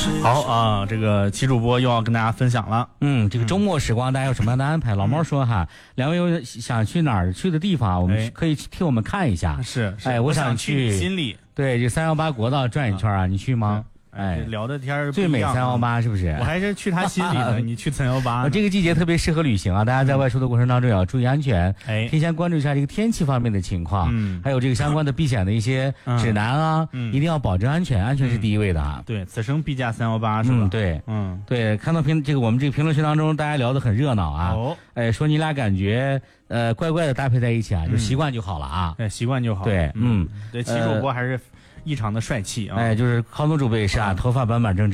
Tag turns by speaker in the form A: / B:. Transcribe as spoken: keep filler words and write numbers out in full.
A: 好啊，这个齐主播又要跟大家分享了。
B: 嗯，这个周末时光大家有什么样的安排？嗯、老猫说哈，两位有想去哪儿去的地方，我们可以替我们看一下。
A: 是，
B: 哎，我想去
A: 新里，
B: 对，这三幺八国道转一圈啊，你去吗？哎，
A: 聊的天
B: 最美三幺八是不是？
A: 我还是去他心里呢，你去三幺八。
B: 这个季节特别适合旅行啊，大家在外出的过程当中也要注意安全。
A: 哎，
B: 提前关注一下这个天气方面的情况，嗯，还有这个相关的避险的一些指南啊，嗯，一定要保证安全，安全是第一位的啊。
A: 对，此生必驾三幺八是吧？
B: 嗯，对，嗯，对，看到评这个我们这个评论区当中，大家聊得很热闹啊。哦，哎，说你俩感觉呃怪怪的搭配在一起啊，就习惯就好了啊。
A: 哎，习惯就好。
B: 对，嗯，
A: 对，齐主播还是异常的帅气啊。
B: 哎，就是康东主播也是啊，头发板板正正。